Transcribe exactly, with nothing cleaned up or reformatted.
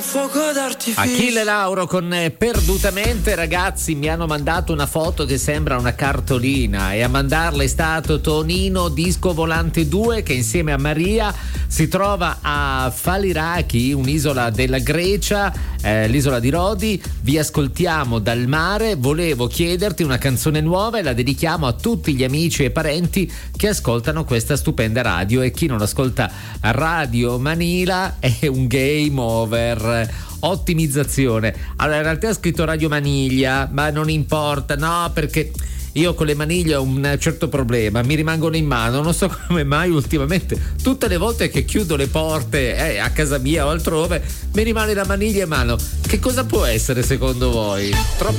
fuoco d'artificio. Achille Lauro con eh, Perdutamente. Ragazzi, mi hanno mandato una foto che sembra una cartolina e a mandarla è stato Tonino Disco Volante due, che insieme a Maria si trova a Faliraki, un'isola della Grecia, eh, l'isola di Rodi. Vi ascoltiamo dal mare, volevo chiederti una canzone nuova e la dedichiamo a tutti gli amici e parenti che ascoltano questa stupenda radio, e chi non ascolta Radio Manila è un game over. Ottimizzazione. Allora, in realtà ha scritto Radio Maniglia, ma non importa, no, perché io con le maniglie ho un certo problema, mi rimangono in mano, non so come mai ultimamente tutte le volte che chiudo le porte eh, a casa mia o altrove mi rimane la maniglia in mano. Che cosa può essere secondo voi? Troppo